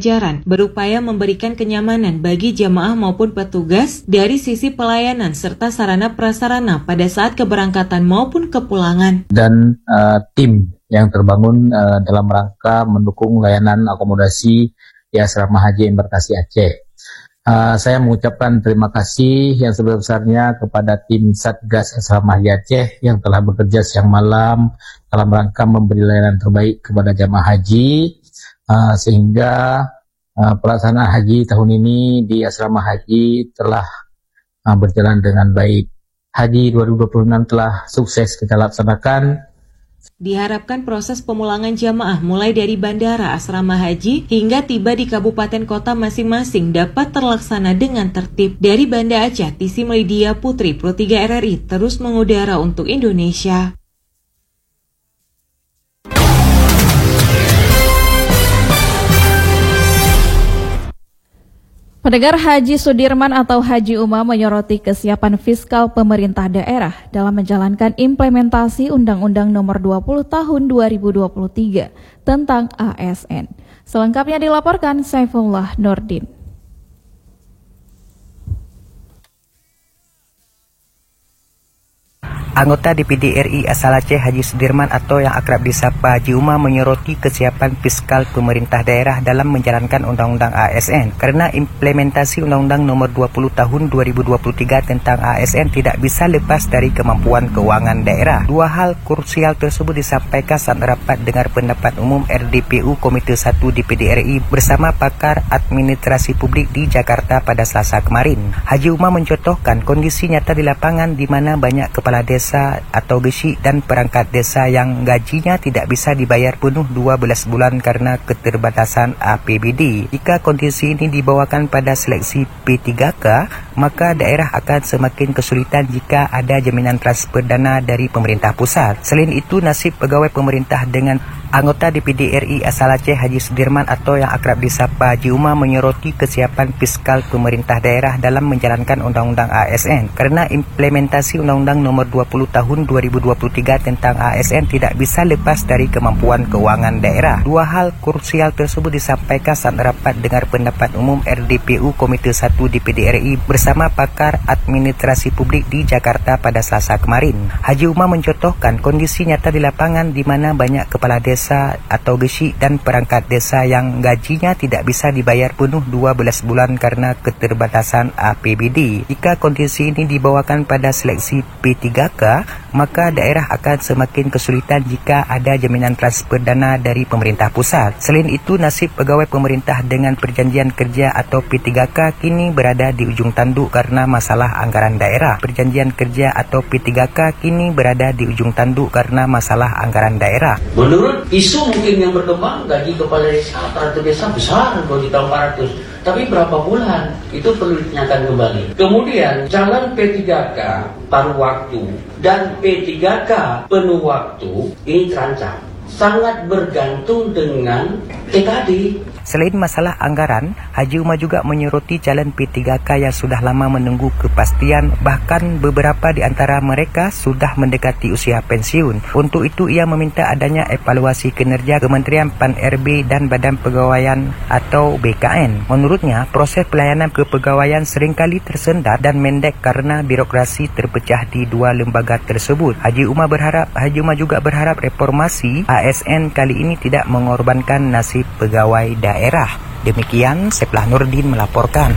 jajaran berupaya memberikan kenyamanan bagi jamaah maupun petugas dari sisi pelayanan serta sarana prasarana pada saat keberangkatan maupun kepulangan. Dan tim yang terbangun dalam rangka mendukung layanan akomodasi di Asrama Haji Embarkasi Aceh. Saya mengucapkan terima kasih yang sebesar-besarnya kepada tim Satgas Asrama Haji Aceh yang telah bekerja siang malam dalam rangka memberi layanan terbaik kepada jamaah haji, sehingga pelaksanaan haji tahun ini di Asrama Haji telah berjalan dengan baik. Haji 2026 telah sukses kita laksanakan. Diharapkan proses pemulangan jamaah mulai dari bandara asrama haji hingga tiba di kabupaten kota masing-masing dapat terlaksana dengan tertib. Dari Banda Aceh, Tisi Melidia Putri Pro 3 RRI terus mengudara untuk Indonesia. Pendengar, Haji Sudirman atau Haji Uma menyoroti kesiapan fiskal pemerintah daerah dalam menjalankan implementasi Undang-Undang Nomor 20 Tahun 2023 tentang ASN. Selengkapnya dilaporkan Saifullah Nurdin. Anggota DPD RI asal Aceh Haji Sudirman atau yang akrab disapa Haji Uma menyoroti kesiapan fiskal pemerintah daerah dalam menjalankan Undang-Undang ASN karena implementasi Undang-Undang Nomor 20 Tahun 2023 tentang ASN tidak bisa lepas dari kemampuan keuangan daerah. Dua hal krusial tersebut disampaikan saat rapat dengar pendapat umum RDPU Komite 1 DPD RI bersama pakar administrasi publik di Jakarta pada Selasa kemarin. Haji Uma mencontohkan kondisi nyata di lapangan di mana banyak kepala desa atau gesyik dan perangkat desa yang gajinya tidak bisa dibayar penuh 12 bulan karena keterbatasan APBD. Jika kondisi ini dibawakan pada seleksi P3K, maka daerah akan semakin kesulitan jika ada jaminan transfer dana dari pemerintah pusat. Selain itu, nasib pegawai pemerintah dengan anggota DPD RI asal Aceh Haji Sudirman atau yang akrab disapa Haji Uma menyoroti kesiapan fiskal pemerintah daerah dalam menjalankan Undang-Undang ASN karena implementasi Undang-Undang Nomor 20 Tahun 2023 tentang ASN tidak bisa lepas dari kemampuan keuangan daerah. Dua hal krusial tersebut disampaikan saat rapat dengar pendapat umum RDPU Komite 1 DPD RI bersama pakar administrasi publik di Jakarta pada Selasa kemarin. Haji Uma mencontohkan kondisi nyata di lapangan di mana banyak kepala desa atau gesyik dan perangkat desa yang gajinya tidak bisa dibayar penuh 12 bulan karena keterbatasan APBD. Jika kondisi ini dibawakan pada seleksi P3K, maka daerah akan semakin kesulitan jika ada jaminan transfer dana dari pemerintah pusat. Selain itu, nasib pegawai pemerintah dengan perjanjian kerja atau P3K kini berada di ujung tanduk karena masalah anggaran daerah. Perjanjian kerja atau P3K kini berada di ujung tanduk karena masalah anggaran daerah. Menurut isu mungkin yang berkembang, gaji kepala desa, aparatur desa besar 2.400.000. Tapi berapa bulan? Itu perlu ditanyakan kembali. Kemudian, jalan P3K paruh waktu dan P3K penuh waktu ini terancam. Sangat bergantung dengan tadi. Selain masalah anggaran, Haji Uma juga menyoroti calon P3K yang sudah lama menunggu kepastian, bahkan beberapa di antara mereka sudah mendekati usia pensiun. Untuk itu, ia meminta adanya evaluasi kinerja Kementerian PAN-RB dan Badan Pegawaian atau BKN. Menurutnya, proses pelayanan kepegawaian seringkali tersendat dan mendek karena birokrasi terpecah di dua lembaga tersebut. Haji Uma juga berharap reformasi ASN kali ini tidak mengorbankan nasib pegawai daerah. Demikian, Saifullah Nurdin melaporkan.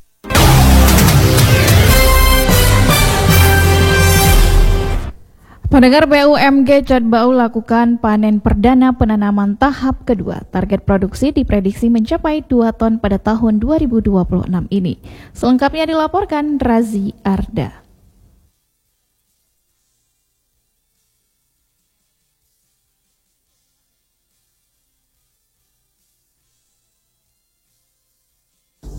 Pendengar, BUMG Jatbau lakukan panen perdana penanaman tahap kedua. Target produksi diprediksi mencapai 2 ton pada tahun 2026 ini. Selengkapnya dilaporkan Razi Arda.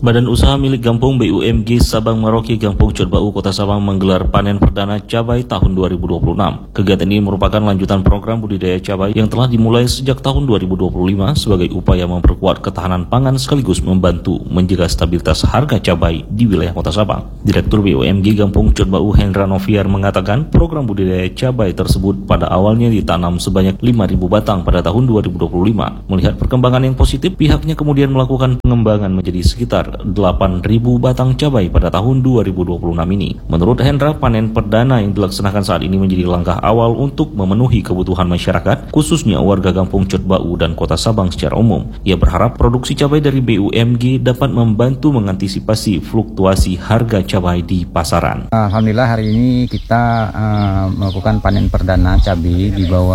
Badan Usaha Milik Gampung BUMG Sabang Merauke Gampung Codbau Kota Sabang menggelar panen perdana cabai tahun 2026. Kegiatan ini merupakan lanjutan program budidaya cabai yang telah dimulai sejak tahun 2025 sebagai upaya memperkuat ketahanan pangan sekaligus membantu menjaga stabilitas harga cabai di wilayah Kota Sabang. Direktur BUMG Gampung Codbau Hendra Noviar mengatakan program budidaya cabai tersebut pada awalnya ditanam sebanyak 5.000 batang pada tahun 2025. Melihat perkembangan yang positif, pihaknya kemudian melakukan pengembangan menjadi sekitar 8.000 batang cabai pada tahun 2026 ini. Menurut Hendra, panen perdana yang dilaksanakan saat ini menjadi langkah awal untuk memenuhi kebutuhan masyarakat, khususnya warga Kampung Codbau dan Kota Sabang secara umum. Ia berharap produksi cabai dari BUMG dapat membantu mengantisipasi fluktuasi harga cabai di pasaran. Alhamdulillah hari ini kita melakukan panen perdana cabai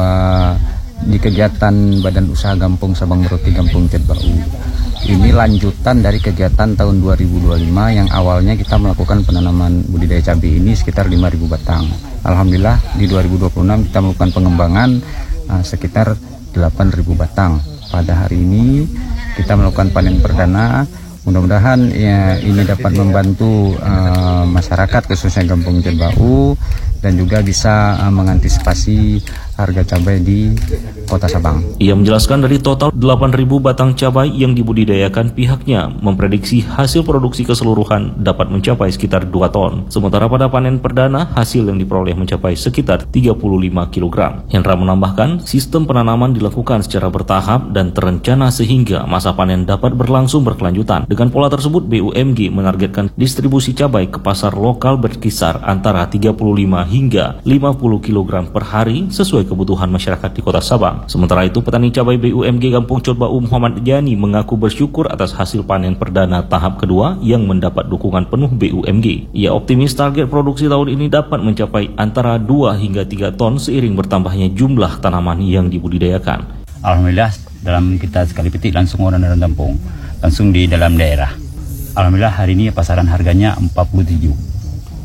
di kegiatan Badan Usaha Gampung Sabang Merauke Gampung Codbau. Ini lanjutan dari kegiatan tahun 2025 yang awalnya kita melakukan penanaman budidaya cabai ini sekitar 5.000 batang. Alhamdulillah di 2026 kita melakukan pengembangan sekitar 8.000 batang. Pada hari ini kita melakukan panen perdana. Mudah-mudahan ya, ini dapat membantu masyarakat khususnya Kampung Codbau dan juga bisa mengantisipasi harga cabai di Kota Sabang. Ia menjelaskan dari total 8.000 batang cabai yang dibudidayakan, pihaknya memprediksi hasil produksi keseluruhan dapat mencapai sekitar 2 ton. Sementara pada panen perdana, hasil yang diperoleh mencapai sekitar 35 kg. Hendra menambahkan, sistem penanaman dilakukan secara bertahap dan terencana sehingga masa panen dapat berlangsung berkelanjutan. Dengan pola tersebut, BUMG menargetkan distribusi cabai ke pasar lokal berkisar antara 35 hingga 50 kg per hari sesuai kebutuhan masyarakat di Kota Sabang. Sementara itu, petani cabai BUMG Kampung Codbau Muhammad Jani mengaku bersyukur atas hasil panen perdana tahap kedua yang mendapat dukungan penuh BUMG. Ia optimis target produksi tahun ini dapat mencapai antara 2 hingga 3 ton seiring bertambahnya jumlah tanaman yang dibudidayakan. Alhamdulillah, dalam kita sekali petik langsung orang Kampung, langsung di dalam daerah. Alhamdulillah hari ini pasaran harganya 47.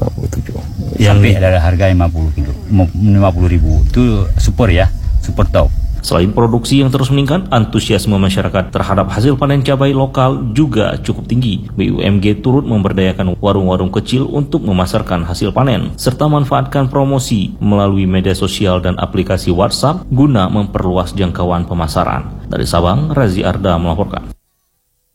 Sampai ada harga 50.000 itu super top. Selain produksi yang terus meningkat, antusiasme masyarakat terhadap hasil panen cabai lokal juga cukup tinggi. BUMG turut memberdayakan warung-warung kecil untuk memasarkan hasil panen, serta manfaatkan promosi melalui media sosial dan aplikasi WhatsApp guna memperluas jangkauan pemasaran. Dari Sabang, Razi Arda melaporkan.